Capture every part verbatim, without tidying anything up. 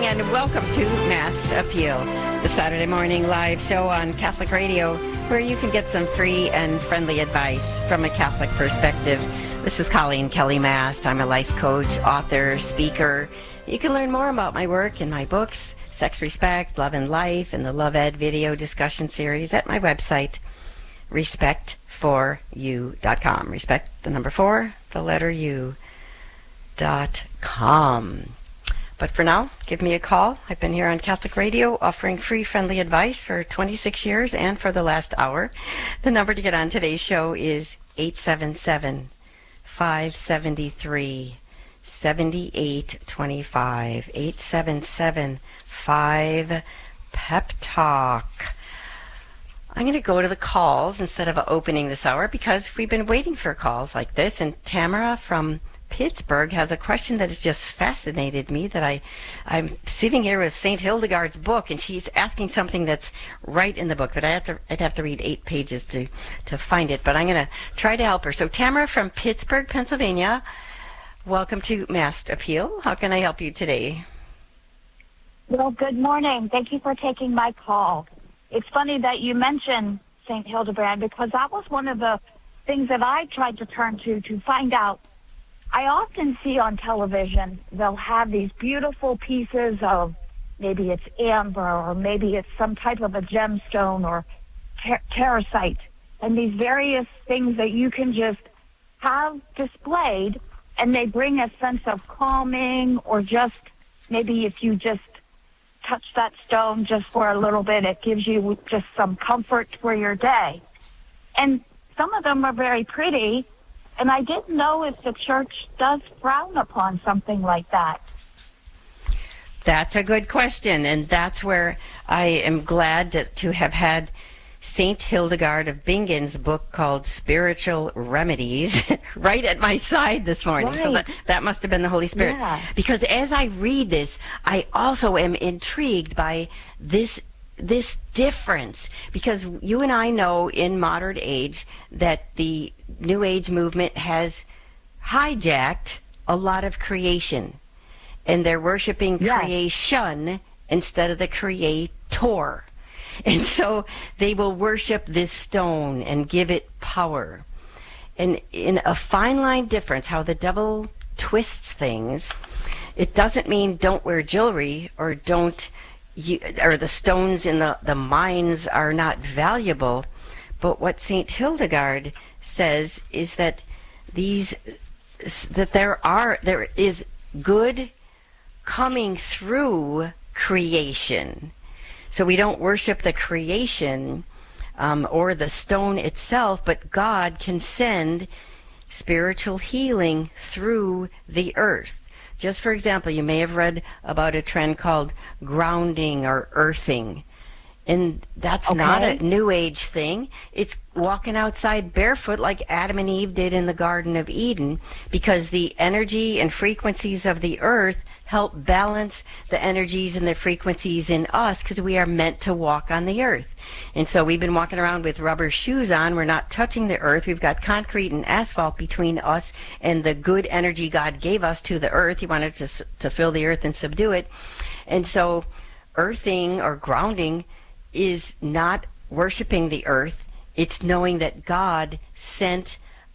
and welcome to Mass Appeal, the Saturday morning live show on Catholic Radio, where you can get some free and friendly advice from a Catholic perspective. This is Colleen Kelly Mast. I'm a life coach, author, speaker. You can learn more about my work in my books, Sex, Respect, Love and Life, and the Love Ed video discussion series at my website, respect for you dot com. Respect, the number four, the letter U, dot com. But for now, give me a call. I've been here on Catholic Radio offering free, friendly advice for twenty-six years and for the last hour. The number to get on today's show is eight seven seven, five seven three, seven eight two five. eight seven seven, five, Pep Talk. I'm going to go to the calls instead of opening this hour because we've been waiting for calls like this. And Tamara from Pittsburgh has a question that has just fascinated me, that I, I'm sitting here with Saint Hildegard's book, and she's asking something that's right in the book, but I have to, I'd have to read eight pages to, to find it, but I'm going to try to help her. So Tamara from Pittsburgh, Pennsylvania, welcome to Mass Appeal. How can I help you today? Well, good morning. Thank you for taking my call. It's funny that you mentioned Saint Hildebrand, because that was one of the things that I tried to turn to to find out. I often see on television, they'll have these beautiful pieces of, maybe it's amber, or maybe it's some type of a gemstone or ter- terracite, and these various things that you can just have displayed, and they bring a sense of calming, or just maybe if you just touch that stone just for a little bit, it gives you just some comfort for your day. And some of them are very pretty, and I didn't know if the church does frown upon something like that. That's a good question, and that's where I am glad to, to have had Saint Hildegard of Bingen's book called Spiritual Remedies right at my side this morning. Right. So that, that must have been the Holy Spirit. Yeah. Because as I read this, I also am intrigued by this this difference, because you and I know in modern age that the New Age movement has hijacked a lot of creation, and they're worshiping yes. creation instead of the creator. And so they will worship this stone and give it power. And in a fine line difference, how the devil twists things, it doesn't mean don't wear jewelry or don't You, or the stones in the, the mines are not valuable. But what Saint Hildegard says is that these that there are there is good coming through creation. So we don't worship the creation um, or the stone itself, but God can send spiritual healing through the earth. Just for example, you may have read about a trend called grounding or earthing. And that's okay. Not a New Age thing. It's walking outside barefoot like Adam and Eve did in the Garden of Eden, because the energy and frequencies of the earth help balance the energies and the frequencies in us, because we are meant to walk on the earth. And so we've been walking around with rubber shoes on. We're not touching the earth. We've got concrete and asphalt between us and the good energy God gave us to the earth. He wanted to, to fill the earth and subdue it. And so earthing or grounding is not worshiping the earth. It's knowing that God sent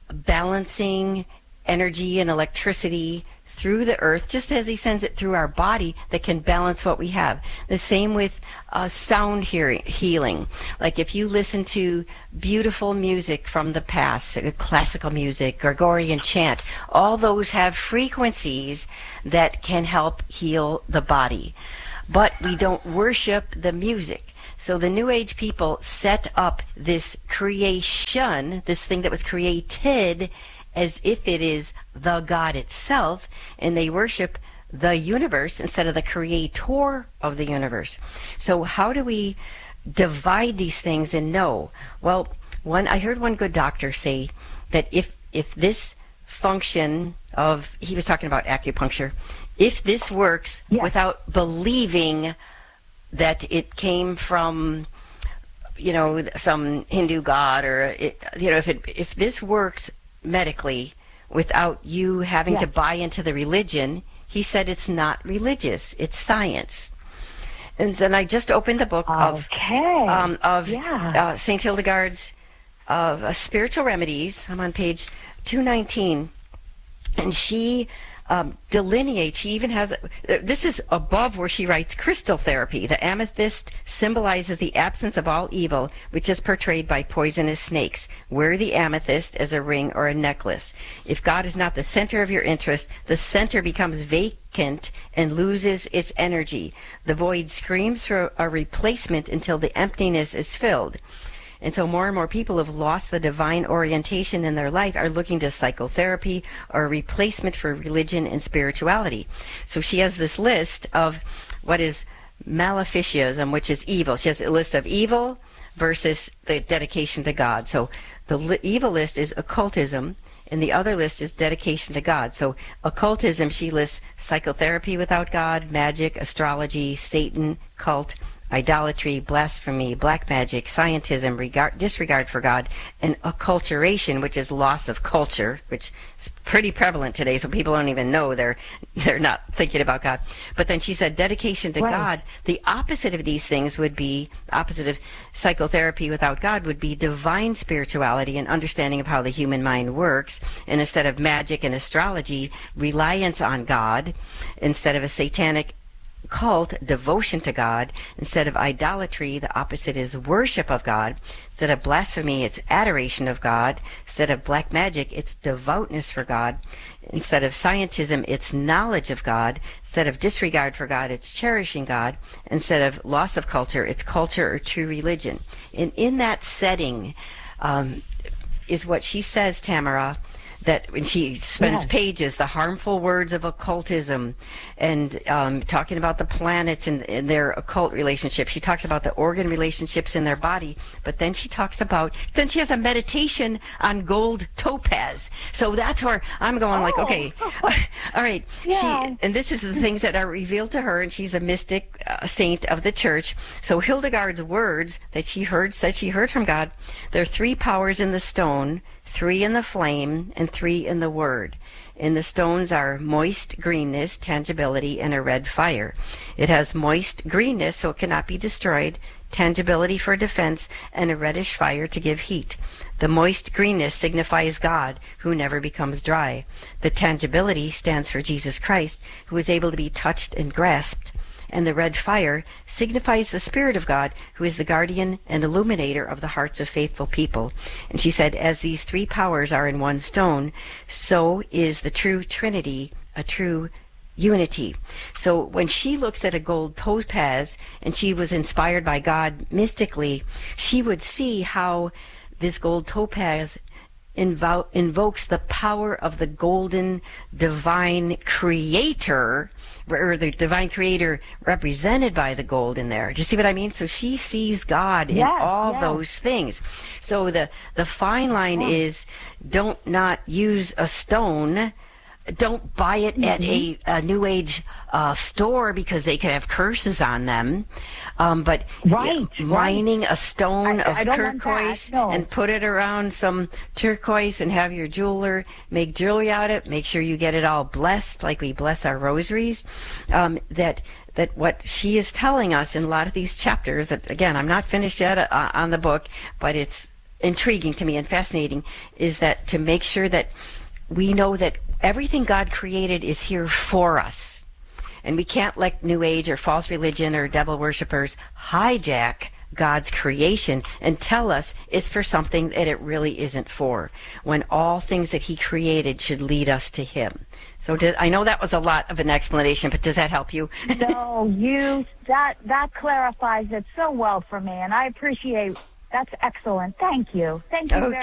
balancing energy and electricity through the earth, just as he sends it through our body, that can balance what we have. The same with uh, sound hearing, healing. Like if you listen to beautiful music from the past, uh, classical music, Gregorian chant, all those have frequencies that can help heal the body. But we don't worship the music. So the New Age people set up this creation, this thing that was created, as if it is the God itself, and they worship the universe instead of the creator of the universe. So how do we divide these things and know? Well, one, I heard one good doctor say that if if this function of, he was talking about acupuncture, if this works yes. without believing that it came from, you know, some Hindu god, or it, you know, if it if this works medically without you having yes. to buy into the religion, he said it's not religious, it's science. And then I just opened the book of Okay. um, of Yeah. uh, Saint Hildegard's of uh, Spiritual Remedies. I'm on page two nineteen, and she um, delineates. She even has. Uh, this is above where she writes crystal therapy. The amethyst symbolizes the absence of all evil, which is portrayed by poisonous snakes. Wear the amethyst as a ring or a necklace. If God is not the center of your interest, the center becomes vacant and loses its energy. The void screams for a replacement until the emptiness is filled. And so more and more people have lost the divine orientation in their life, are looking to psychotherapy or a replacement for religion and spirituality. So she has this list of what is maleficiism, which is evil. She has a list of evil versus the dedication to God. So the li- evil list is occultism, and the other list is dedication to God. So occultism, she lists psychotherapy without God, magic, astrology, Satan, cult, idolatry, blasphemy, black magic, scientism, regard, disregard for God, and acculturation, which is loss of culture, which is pretty prevalent today, so people don't even know they're they're not thinking about God. But then she said dedication to Right. God. The opposite of these things would be, opposite of psychotherapy without God would be divine spirituality and understanding of how the human mind works. And instead of magic and astrology, reliance on God. Instead of a satanic cult, devotion to God. Instead of idolatry, the opposite is worship of God. Instead of blasphemy, it's adoration of God. Instead of black magic, it's devoutness for God. Instead of scientism, it's knowledge of God. Instead of disregard for God, it's cherishing God. Instead of loss of culture, it's culture or true religion. And in that setting um, is what she says, Tamara, that when she spends Yes. pages, the harmful words of occultism, and um, talking about the planets and, and their occult relationships. She talks about the organ relationships in their body, but then she talks about, then she has a meditation on gold topaz. So that's where I'm going like, Oh. okay, all right. Yeah. She, and this is the things that are revealed to her, and she's a mystic uh, saint of the church. So Hildegard's words that she heard, said she heard from God, there are three powers in the stone, three in the flame, and three in the word. In the stones are moist greenness, tangibility, and a red fire. It has moist greenness, so it cannot be destroyed, tangibility for defense, and a reddish fire to give heat. The moist greenness signifies God, who never becomes dry. The tangibility stands for Jesus Christ, who is able to be touched and grasped. And the red fire signifies the Spirit of God, who is the guardian and illuminator of the hearts of faithful people. And she said, as these three powers are in one stone, so is the true Trinity a true unity. So when she looks at a gold topaz, and she was inspired by God mystically, she would see how this gold topaz invo- invokes the power of the golden divine creator, or the divine creator represented by the gold in there. Do you see what I mean? So she sees God in Yes, all yes. those things. So the, the fine line Yeah. is, don't not use a stone. Don't buy it at a, a New Age uh, store because they could have curses on them. Um, but Right, y- right. mining a stone I- of I don't want that, turquoise no. and put it around some turquoise and have your jeweler make jewelry out of it. Make sure you get it all blessed like we bless our rosaries. Um, that that what she is telling us in a lot of these chapters, that again, I'm not finished yet uh, on the book, but it's intriguing to me and fascinating, is that to make sure that we know that everything God created is here for us. And we can't let New Age or false religion or devil worshippers hijack God's creation and tell us it's for something that it really isn't for, when all things that he created should lead us to him. So did, I know that was a lot of an explanation, but does that help you? No, you that that clarifies it so well for me, and I appreciate. That's excellent. Thank you. Thank you Okay. very